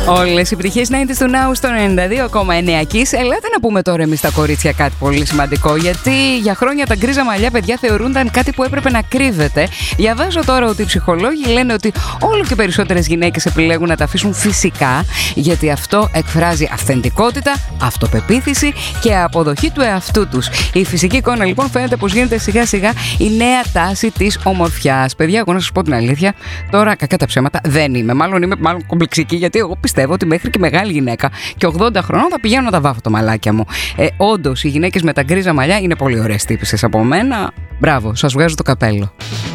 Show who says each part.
Speaker 1: Όλες οι πτυχές να είναι στο Now στο 92,9 Kiss. Ελάτε να πούμε τώρα εμείς τα κορίτσια κάτι πολύ σημαντικό. Γιατί για χρόνια τα γκρίζα μαλλιά, παιδιά, θεωρούνταν κάτι που έπρεπε να κρύβεται. Διαβάζω τώρα ότι οι ψυχολόγοι λένε ότι όλο και περισσότερες γυναίκες επιλέγουν να τα αφήσουν φυσικά, γιατί αυτό εκφράζει αυθεντικότητα, αυτοπεποίθηση και αποδοχή του εαυτού τους. Η φυσική εικόνα λοιπόν φαίνεται πως γίνεται σιγά σιγά η νέα τάση της ομορφιάς. Παιδιά, εγώ να σας πω την αλήθεια, τώρα κακά τα ψέματα δεν είμαι. Μάλλον κομπλεξική, γιατί εγώ πιστεύω ότι μέχρι και μεγάλη γυναίκα και 80 χρονών θα πηγαίνω να τα βάφω το μαλάκια μου. Όντως, οι γυναίκες με τα γκρίζα μαλλιά είναι πολύ ωραίες τύπισσες από μένα. Μπράβο, σας βγάζω το καπέλο.